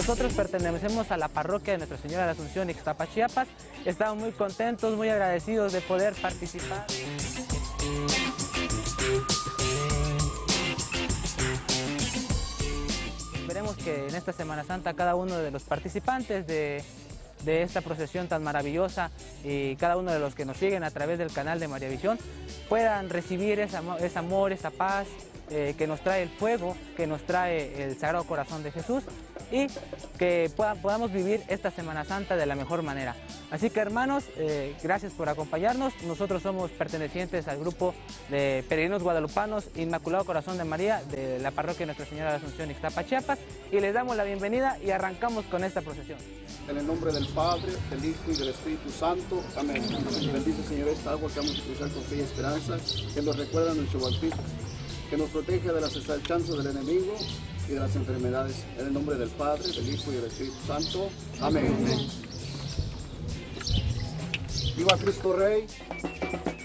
Nosotros pertenecemos a la parroquia de Nuestra Señora de la Asunción, Ixtapa, Chiapas. Estamos muy contentos, muy agradecidos de poder participar. Esperemos que en esta Semana Santa cada uno de los participantes de esta procesión tan maravillosa y cada uno de los que nos siguen a través del canal de María Visión puedan recibir ese amor, esa paz que nos trae el fuego, que nos trae el Sagrado Corazón de Jesús, y que podamos vivir esta Semana Santa de la mejor manera. Así que, hermanos, gracias por acompañarnos. Nosotros somos pertenecientes al grupo de peregrinos guadalupanos Inmaculado Corazón de María de la parroquia Nuestra Señora de la Asunción, Ixtapa, Chiapas, y les damos la bienvenida y arrancamos con esta procesión. En el nombre del Padre, del Hijo y del Espíritu Santo. Amén. Bendice, Señor, esta agua que vamos a cruzar con fe y esperanza, que nos recuerda nuestro bautismo, que nos protege de las asechanzas del enemigo y de las enfermedades. En el nombre del Padre, del Hijo y del Espíritu Santo. Amén. Viva Cristo Rey.